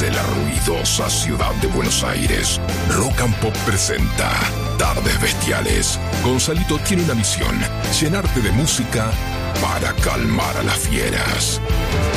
Desde la ruidosa ciudad de Buenos Aires, Rock and Pop presenta Tardes Bestiales. Gonzalito tiene una misión: llenarte de música para calmar a las fieras.